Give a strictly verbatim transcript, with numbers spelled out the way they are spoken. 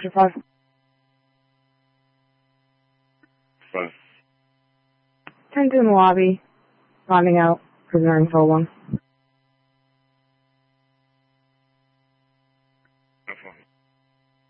Push five. Five. ten two in the lobby. Finding out. Prisoner info one. No phone.